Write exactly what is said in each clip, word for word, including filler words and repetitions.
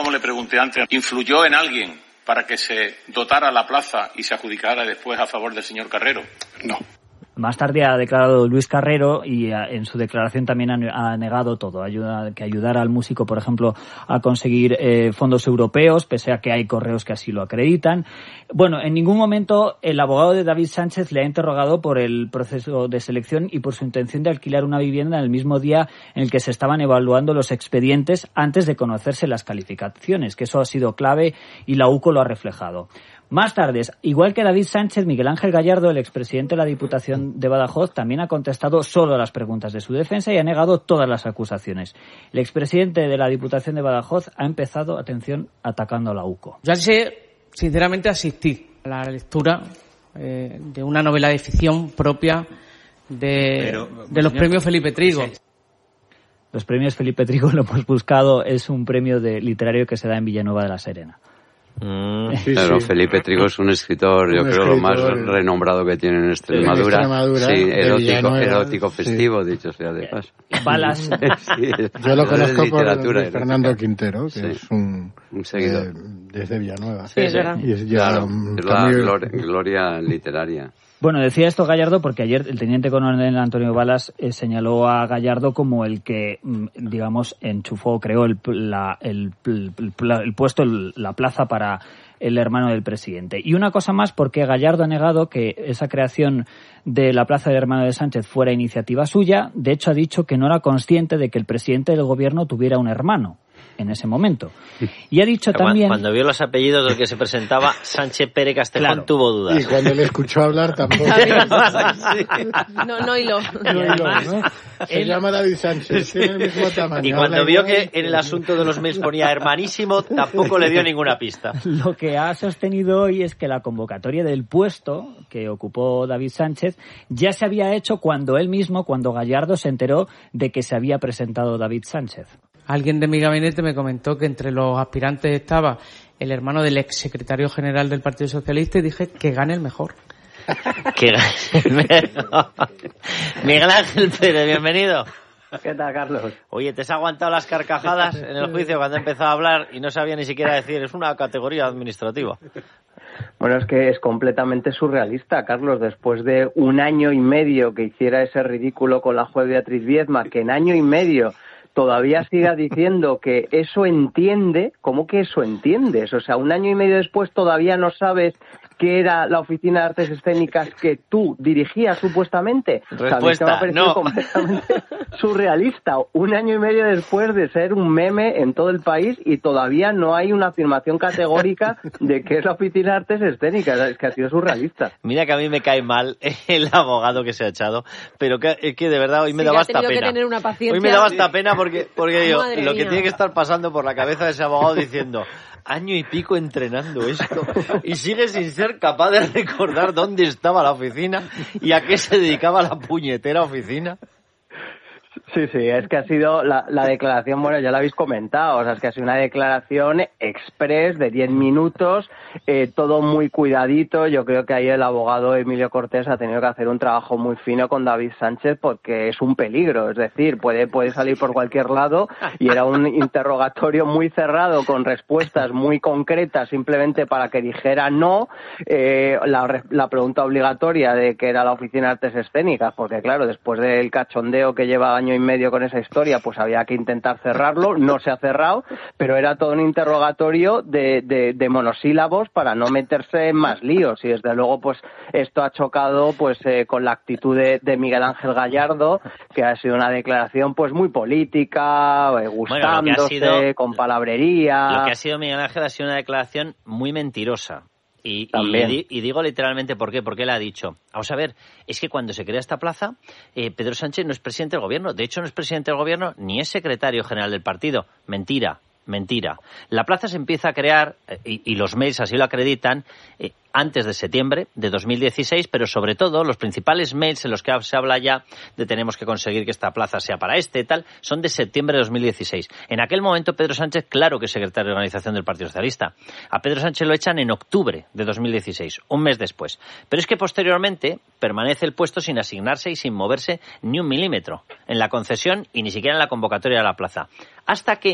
como le pregunté antes, ¿influyó en alguien para que se dotara la plaza y se adjudicara después a favor del señor Carrero? No. Más tarde ha declarado Luis Carrero y en su declaración también ha negado todo, ayuda, que ayudara al músico, por ejemplo, a conseguir eh, fondos europeos, pese a que hay correos que así lo acreditan. Bueno, en ningún momento el abogado de David Sánchez le ha interrogado por el proceso de selección y por su intención de alquilar una vivienda en el mismo día en el que se estaban evaluando los expedientes antes de conocerse las calificaciones, que eso ha sido clave y la U C O lo ha reflejado. Más tarde, igual que David Sánchez, Miguel Ángel Gallardo, el expresidente de la Diputación de Badajoz, también ha contestado solo a las preguntas de su defensa y ha negado todas las acusaciones. El expresidente de la Diputación de Badajoz ha empezado, atención, atacando a la U C O. Yo sé, sinceramente, asistí a la lectura eh, de una novela de ficción propia de, Pero, de los señor, premios Felipe Trigo. Sí. Los premios Felipe Trigo, lo hemos buscado, es un premio de literario que se da en Villanueva de la Serena. Mm, sí, claro, sí. Felipe Trigo es un escritor, un yo creo, escritor, lo más renombrado que tiene en Extremadura. En Extremadura sí, erótico, erótico festivo, sí. Dicho sea de paso. Balas. Sí, yo lo conozco por Fernando Quintero, que sí. es un, un seguidor. Eh, desde Villanueva. Sí, sí. Y es ya claro, es la muy... gloria, gloria literaria. Bueno, decía esto Gallardo porque ayer el teniente coronel Antonio Balas eh, señaló a Gallardo como el que, digamos, enchufó, creó el, la, el, el, el, el puesto, el, la plaza para el hermano del presidente. Y una cosa más, porque Gallardo ha negado que esa creación de la plaza del hermano de Sánchez fuera iniciativa suya. De hecho, ha dicho que no era consciente de que el presidente del gobierno tuviera un hermano en ese momento. Y ha dicho también... Cuando vio los apellidos del que se presentaba, Sánchez Pérez Castejón, claro, tuvo dudas. Y cuando le escuchó hablar tampoco. Sí. No, no hiló. No hiló, ¿no? Se él... llama David Sánchez, tiene el mismo tamaño. Y cuando vio que en el asunto de los mails ponía hermanísimo, tampoco le dio ninguna pista. Lo que ha sostenido hoy es que la convocatoria del puesto que ocupó David Sánchez ya se había hecho cuando él mismo, cuando Gallardo se enteró de que se había presentado David Sánchez. Alguien de mi gabinete me comentó que entre los aspirantes estaba el hermano del ex secretario general del Partido Socialista y dije que gane el mejor. Que gane el mejor. Miguel Ángel Pérez, bienvenido. ¿Qué tal, Carlos? Oye, ¿te has aguantado las carcajadas en el juicio cuando empezó a hablar y no sabía ni siquiera decir? Es una categoría administrativa. Bueno, es que es completamente surrealista, Carlos. Después de un año y medio que hiciera ese ridículo con la juez Beatriz Viezma, que en año y medio todavía siga diciendo que eso entiende. ¿Cómo que eso entiendes? O sea, un año y medio después todavía no sabes qué era la Oficina de Artes Escénicas que tú dirigías supuestamente. Respuesta, o sea, me ha parecido no. completamente surrealista. Un año y medio después de ser un meme en todo el país y todavía no hay una afirmación categórica de que es la Oficina de Artes Escénicas. Es que ha sido surrealista. Mira que a mí me cae mal el abogado que se ha echado, pero que, es que de verdad hoy me sí, daba hasta pena. Que tener una paciencia. Hoy me daba hasta pena porque, porque digo, Madre lo mía. que tiene que estar pasando por la cabeza de ese abogado diciendo... Año y pico entrenando esto y sigue sin ser capaz de recordar dónde estaba la oficina y a qué se dedicaba la puñetera oficina. Sí, sí, es que ha sido la, la declaración, bueno, ya la habéis comentado, o sea, es que ha sido una declaración express de diez minutos, eh, todo muy cuidadito. Yo creo que ahí el abogado Emilio Cortés ha tenido que hacer un trabajo muy fino con David Sánchez porque es un peligro, es decir, puede, puede salir por cualquier lado y era un interrogatorio muy cerrado con respuestas muy concretas simplemente para que dijera no, eh, la, la pregunta obligatoria de que era la Oficina de Artes Escénicas, porque claro, después del cachondeo que lleva año y medio con esa historia, pues había que intentar cerrarlo, no se ha cerrado, pero era todo un interrogatorio de, de, de monosílabos para no meterse en más líos y desde luego pues esto ha chocado pues eh, con la actitud de, de Miguel Ángel Gallardo, que ha sido una declaración pues muy política, eh, gustándose, bueno, sido, con palabrería. Lo que ha sido Miguel Ángel ha sido una declaración muy mentirosa. Y, y, y digo literalmente por qué, porque él ha dicho, vamos a ver, es que cuando se crea esta plaza, eh, Pedro Sánchez no es presidente del gobierno, de hecho no es presidente del gobierno ni es secretario general del partido. Mentira, mentira. La plaza se empieza a crear, eh, y, y los mails así lo acreditan, eh, antes de septiembre de dos mil dieciséis, pero sobre todo los principales mails en los que se habla ya de tenemos que conseguir que esta plaza sea para este y tal, son de septiembre de dos mil dieciséis. En aquel momento Pedro Sánchez, claro que es secretario de organización del Partido Socialista. A Pedro Sánchez lo echan en octubre de dos mil dieciséis, un mes después. Pero es que posteriormente permanece el puesto sin asignarse y sin moverse ni un milímetro en la concesión y ni siquiera en la convocatoria de la plaza. Hasta que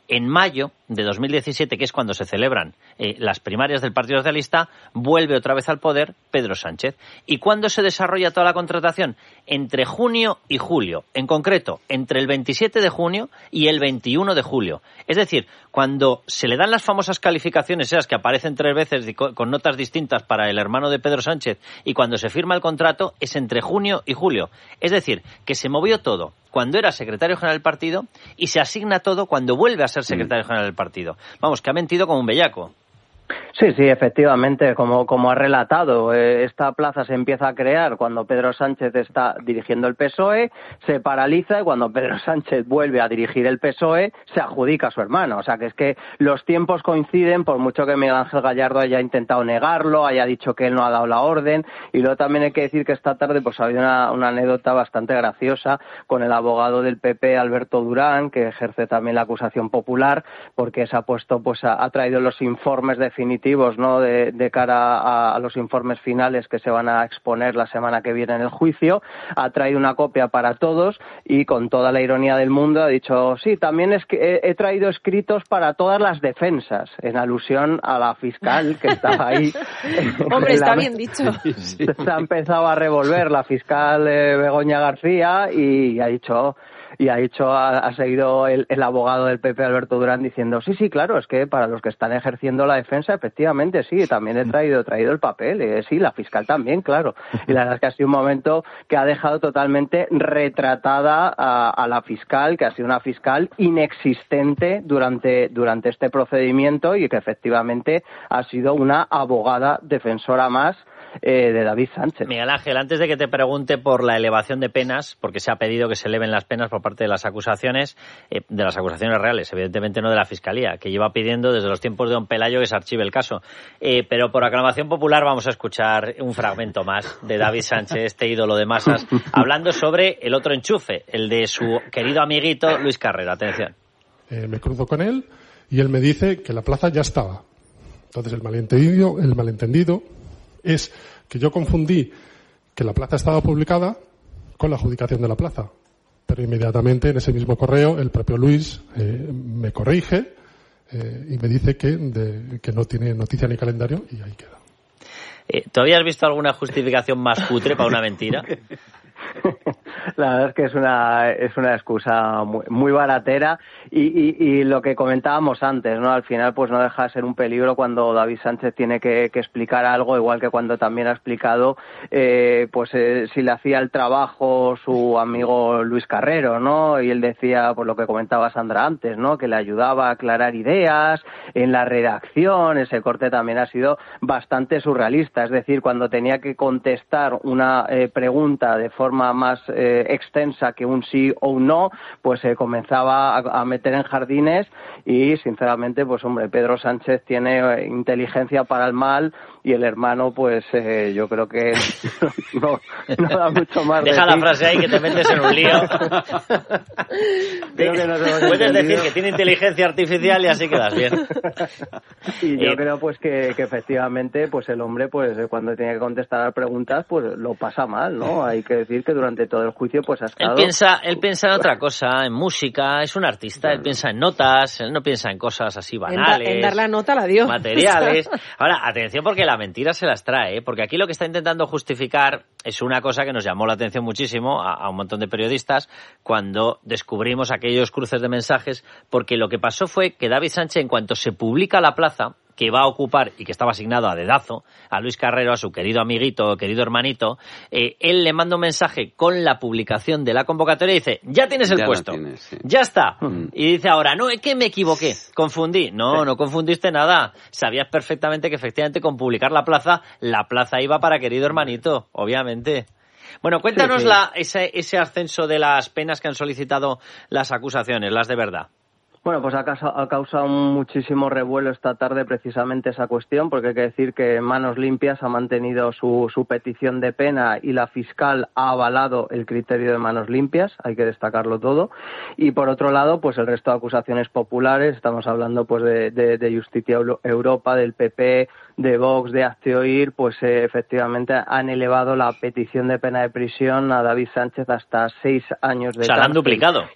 En mayo de dos mil diecisiete, que es cuando se celebran eh, las primarias del Partido Socialista, vuelve otra vez al poder Pedro Sánchez. ¿Y cuándo se desarrolla toda la contratación? Entre junio y julio. En concreto, entre el veintisiete de junio y el veintiuno de julio. Es decir, cuando se le dan las famosas calificaciones, esas que aparecen tres veces con notas distintas para el hermano de Pedro Sánchez, y cuando se firma el contrato, es entre junio y julio. Es decir, que se movió todo cuando era secretario general del partido y se asigna todo cuando vuelve a ser secretario general del partido. Vamos, que ha mentido como un bellaco. Sí, sí, efectivamente, como, como ha relatado, eh, esta plaza se empieza a crear cuando Pedro Sánchez está dirigiendo el P S O E, se paraliza y cuando Pedro Sánchez vuelve a dirigir el P S O E, se adjudica a su hermano. O sea, que es que los tiempos coinciden, por mucho que Miguel Ángel Gallardo haya intentado negarlo, haya dicho que él no ha dado la orden. Y luego también hay que decir que esta tarde pues ha habido una, una anécdota bastante graciosa con el abogado del P P, Alberto Durán, que ejerce también la acusación popular, porque se ha puesto, pues ha, ha traído los informes definitivos, ¿no?, de, de cara a, a los informes finales que se van a exponer la semana que viene en el juicio. Ha traído una copia para todos y con toda la ironía del mundo ha dicho, sí, también es que he, he traído escritos para todas las defensas, en alusión a la fiscal que estaba ahí. Hombre, está bien dicho. Se ha empezado a revolver la fiscal eh, Begoña García y ha dicho... Y ha dicho, ha, ha seguido el, el abogado del P P, Alberto Durán, diciendo, sí, sí, claro, es que para los que están ejerciendo la defensa, efectivamente, sí, también he traído, he traído el papel, y, sí, la fiscal también, claro. Y la verdad es que ha sido un momento que ha dejado totalmente retratada a, a la fiscal, que ha sido una fiscal inexistente durante, durante este procedimiento y que efectivamente ha sido una abogada defensora más Eh, de David Sánchez. Miguel Ángel, antes de que te pregunte por la elevación de penas, porque se ha pedido que se eleven las penas por parte de las acusaciones, eh, de las acusaciones reales, evidentemente no de la Fiscalía, que lleva pidiendo desde los tiempos de don Pelayo que se archive el caso. Eh, pero por aclamación popular vamos a escuchar un fragmento más de David Sánchez, este ídolo de masas, hablando sobre el otro enchufe, el de su querido amiguito Luis Carrero. Atención. Eh, me cruzo con él y él me dice que la plaza ya estaba. Entonces el malentendido, el malentendido es que yo confundí que la plaza estaba publicada con la adjudicación de la plaza. Pero inmediatamente en ese mismo correo el propio Luis eh, me corrige eh, y me dice que, de, que no tiene noticia ni calendario y ahí queda. Eh, ¿Tú habías visto alguna justificación más cutre para una mentira? La verdad es que es una es una excusa muy, muy baratera y, y, y lo que comentábamos antes, ¿no? Al final pues no deja de ser un peligro cuando David Sánchez tiene que, que explicar algo, igual que cuando también ha explicado eh, pues eh, si le hacía el trabajo su amigo Luis Carrero, ¿no? Y él decía, por lo que comentaba Sandra antes, ¿no?, que le ayudaba a aclarar ideas en la redacción. Ese corte también ha sido bastante surrealista, es decir, cuando tenía que contestar una eh, pregunta de forma más eh, extensa que un sí o un no, pues se eh, comenzaba a, a meter en jardines y, sinceramente, pues hombre, Pedro Sánchez tiene eh, inteligencia para el mal y el hermano, pues eh, yo creo que no, no da mucho más. Deja de la sí. frase ahí que te metes en un lío. Creo que nos hemos Puedes entendido. decir que tiene inteligencia artificial y así quedas bien. Y yo Eh, creo pues que, que efectivamente pues el hombre pues cuando tiene que contestar a preguntas pues lo pasa mal, ¿no? Hay que decir que durante todo el juicio pues ha estado... Él piensa, él piensa en otra cosa, en música, es un artista, él piensa en notas, él no piensa en cosas así banales. En, da, en dar la nota la dio. Materiales. Ahora, atención porque la mentira se las trae, ¿eh? Porque aquí lo que está intentando justificar es una cosa que nos llamó la atención muchísimo a, a un montón de periodistas cuando descubrimos aquellos cruces de mensajes, porque lo que pasó fue que David Sánchez, en cuanto se publica la plaza que va a ocupar y que estaba asignado a dedazo a Luis Carrero, a su querido amiguito, querido hermanito, eh, él le manda un mensaje con la publicación de la convocatoria y dice, ya tienes el ya puesto, tienes, sí. ya está. Mm. Y dice ahora, no, es que me equivoqué, confundí. No, sí. no confundiste nada. Sabías perfectamente que efectivamente con publicar la plaza, la plaza iba para querido hermanito, obviamente. Bueno, cuéntanos sí, sí. La, ese, ese ascenso de las penas que han solicitado las acusaciones, las de verdad. Bueno, pues ha causado, ha causado muchísimo revuelo esta tarde precisamente esa cuestión, porque hay que decir que Manos Limpias ha mantenido su, su petición de pena y la fiscal ha avalado el criterio de Manos Limpias, hay que destacarlo todo. Y por otro lado, pues el resto de acusaciones populares, estamos hablando pues de, de, de Justicia Europa, del P P, de Vox, de Hazte Oír, pues eh, efectivamente han elevado la petición de pena de prisión a David Sánchez hasta seis años de cárcel. O sea, la han duplicado.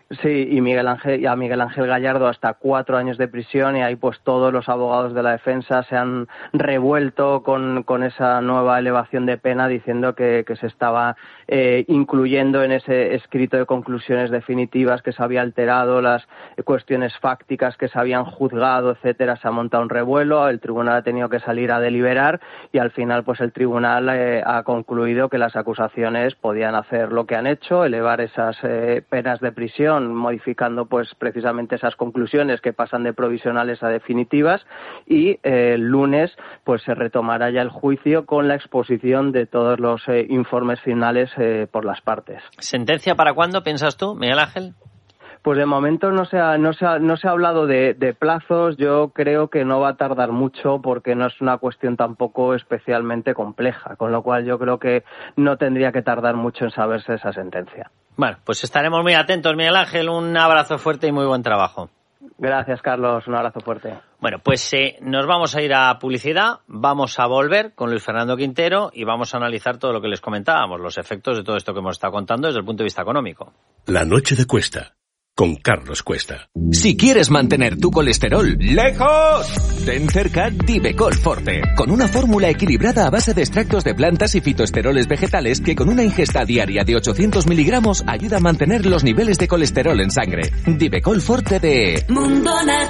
Sí, y Miguel Ángel, y a Miguel Ángel Gallardo hasta cuatro años de prisión, y ahí pues todos los abogados de la defensa se han revuelto con, con esa nueva elevación de pena, diciendo que, que se estaba eh, incluyendo en ese escrito de conclusiones definitivas, que se había alterado las cuestiones fácticas que se habían juzgado, etcétera. Se ha montado un revuelo, el tribunal ha tenido que salir a deliberar y al final pues el tribunal eh, ha concluido que las acusaciones podían hacer lo que han hecho, elevar esas eh, penas de prisión, modificando pues precisamente esas conclusiones que pasan de provisionales a definitivas, y eh, el lunes pues se retomará ya el juicio con la exposición de todos los eh, informes finales eh, por las partes. ¿Sentencia para cuándo, piensas tú, Miguel Ángel? Pues de momento no se ha, no se ha, no se ha hablado de, de plazos. Yo creo que no va a tardar mucho porque no es una cuestión tampoco especialmente compleja, con lo cual yo creo que no tendría que tardar mucho en saberse esa sentencia. Bueno, pues estaremos muy atentos, Miguel Ángel. Un abrazo fuerte y muy buen trabajo. Gracias, Carlos. Un abrazo fuerte. Bueno, pues eh, nos vamos a ir a publicidad, vamos a volver con Luis Fernando Quintero y vamos a analizar todo lo que les comentábamos, los efectos de todo esto que hemos estado contando desde el punto de vista económico. La noche de Cuesta, con Carlos Cuesta. Si quieres mantener tu colesterol lejos, ten cerca Divecol Forte, con una fórmula equilibrada a base de extractos de plantas y fitoesteroles vegetales que con una ingesta diaria de ochocientos miligramos ayuda a mantener los niveles de colesterol en sangre. Divecol Forte de Mundo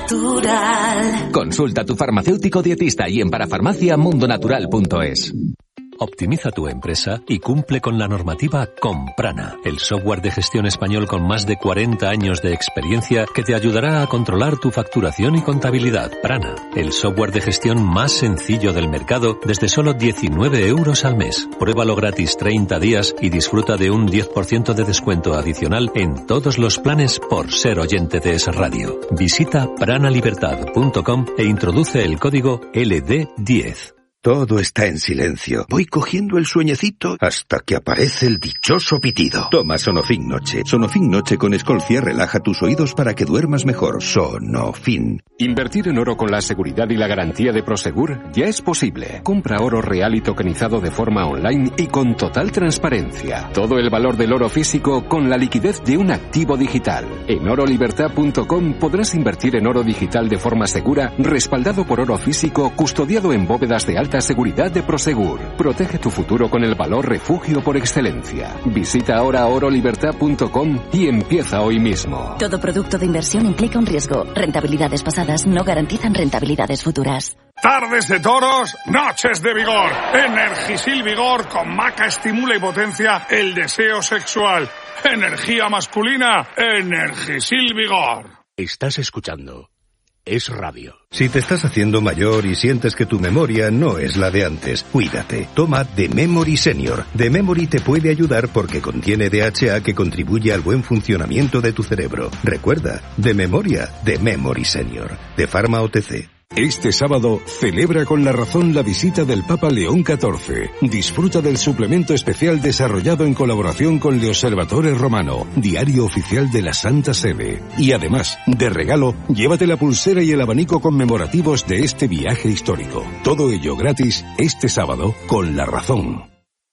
Natural. Consulta a tu farmacéutico dietista y en parafarmacia mundonatural punto es. Optimiza tu empresa y cumple con la normativa con Prana, el software de gestión español con más de cuarenta años de experiencia que te ayudará a controlar tu facturación y contabilidad. Prana, el software de gestión más sencillo del mercado desde solo diecinueve euros al mes. Pruébalo gratis treinta días y disfruta de un diez por ciento de descuento adicional en todos los planes por ser oyente de Es Radio. Visita prana libertad punto com e introduce el código L D diez. Todo está en silencio. Voy cogiendo el sueñecito hasta que aparece el dichoso pitido. Toma Sonofin Noche. Sonofin Noche con Escolcia relaja tus oídos para que duermas mejor. Sonofin. Invertir en oro con la seguridad y la garantía de Prosegur ya es posible. Compra oro real y tokenizado de forma online y con total transparencia. Todo el valor del oro físico con la liquidez de un activo digital. En oro libertad punto com podrás invertir en oro digital de forma segura, respaldado por oro físico, custodiado en bóvedas de alta seguridad de Prosegur. Protege tu futuro con el valor refugio por excelencia. Visita ahora oro libertad punto com y empieza hoy mismo. Todo producto de inversión implica un riesgo. Rentabilidades pasadas no garantizan rentabilidades futuras. Tardes de toros, noches de vigor. Energisil Vigor con maca estimula y potencia el deseo sexual. Energía masculina, Energisil Vigor. Estás escuchando Es Radio. Si te estás haciendo mayor y sientes que tu memoria no es la de antes, cuídate. Toma The Memory Senior. The Memory te puede ayudar porque contiene D H A que contribuye al buen funcionamiento de tu cerebro. Recuerda, de memoria, The Memory Senior. De Pharma O T C. Este sábado celebra con La Razón la visita del Papa León catorce. Disfruta del suplemento especial desarrollado en colaboración con Le Osservatore Romano, diario oficial de la Santa Sede. Y además, de regalo, llévate la pulsera y el abanico conmemorativos de este viaje histórico. Todo ello gratis este sábado con La Razón.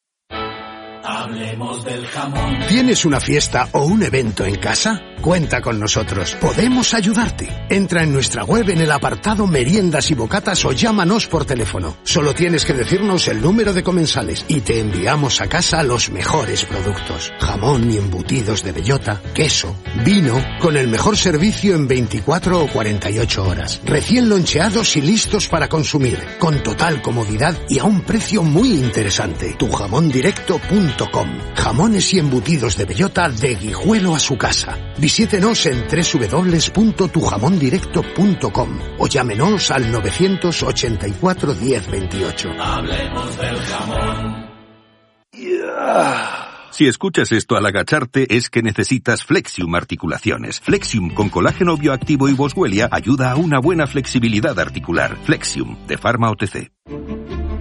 Hablemos del jamón. ¿Tienes una fiesta o un evento en casa? Cuenta con nosotros. Podemos ayudarte. Entra en nuestra web en el apartado Meriendas y Bocatas o llámanos por teléfono. Solo tienes que decirnos el número de comensales y te enviamos a casa los mejores productos. Jamón y embutidos de bellota, queso, vino, con el mejor servicio en veinticuatro o cuarenta y ocho horas. Recién loncheados y listos para consumir, con total comodidad y a un precio muy interesante. tu jamón directo punto com. Jamones y embutidos de bellota de Guijuelo a su casa. Visítenos en doble u doble u doble u punto tu jamón directo punto com o llámenos al nueve ochenta y cuatro diez veintiocho. Hablemos del jamón. Yeah. Si escuchas esto al agacharte es que necesitas Flexium Articulaciones. Flexium con colágeno bioactivo y boswellia ayuda a una buena flexibilidad articular. Flexium, de Pharma O T C.